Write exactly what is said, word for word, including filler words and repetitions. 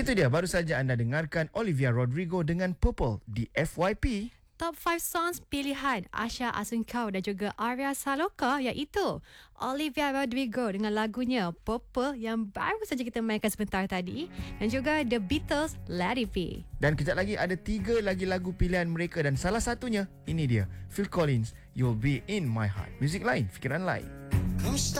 Itu dia, baru saja anda dengarkan Olivia Rodrigo dengan Purple di F Y P. Top lima songs pilihan Asha Asunkau dan juga Arya Saloka, iaitu Olivia Rodrigo dengan lagunya Purple yang baru saja kita mainkan sebentar tadi, dan juga The Beatles Let It Be. Dan kejap lagi ada tiga lagi lagu pilihan mereka, dan salah satunya ini dia, Phil Collins, You'll Be In My Heart. Muzik lain, fikiran lain.